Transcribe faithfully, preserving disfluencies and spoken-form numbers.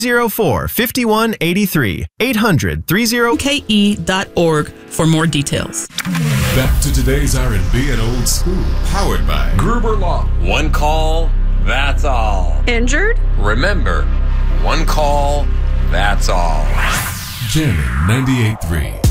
zero four, five one eight three. eight hundred, three zero K E dot org for more details. Back to today's R and B and old school. Powered by Gruber Law. One call, that's all. Injured? Remember, one call, that's all. Jamming ninety-eight point three.